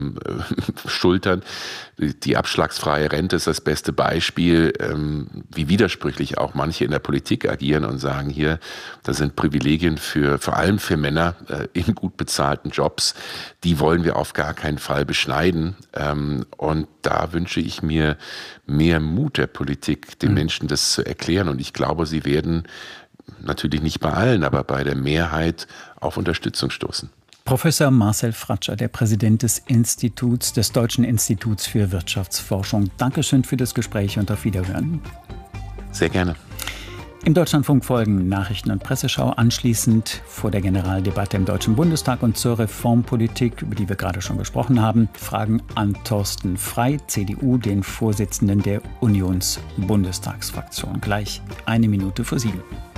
Schultern. Die abschlagsfreie Rente ist das beste Beispiel, wie widersprüchlich auch manche in der Politik agieren und sagen, hier, da sind Privilegien vor allem für Männer in gut bezahlten Jobs, die wollen wir auf gar keinen Fall beschneiden. Und da wünsche ich mir mehr Mut der Politik, den Menschen das zu erklären. Und ich glaube, sie werden natürlich nicht bei allen, aber bei der Mehrheit auf Unterstützung stoßen. Professor Marcel Fratscher, der Präsident des Deutschen Instituts für Wirtschaftsforschung. Dankeschön für das Gespräch und auf Wiederhören. Sehr gerne. Im Deutschlandfunk folgen Nachrichten- und Presseschau. Anschließend vor der Generaldebatte im Deutschen Bundestag und zur Reformpolitik, über die wir gerade schon gesprochen haben, Fragen an Thorsten Frey, CDU, den Vorsitzenden der Unionsbundestagsfraktion. Gleich 1 Minute vor 7.